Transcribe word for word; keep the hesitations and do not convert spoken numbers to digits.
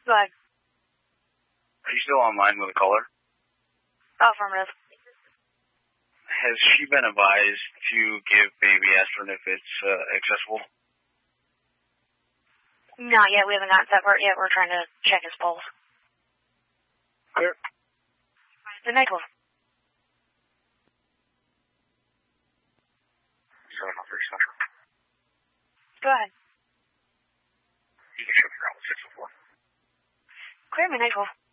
Go ahead. Are you still online with a caller? Oh, affirmative. Has she been advised to give baby aspirin if it's uh, accessible? Not yet. We haven't gotten that part yet. We're trying to check his pulse. Clear. The night one. seven oh three Central. Go ahead. You can show me around with six oh four. Clear, my night one.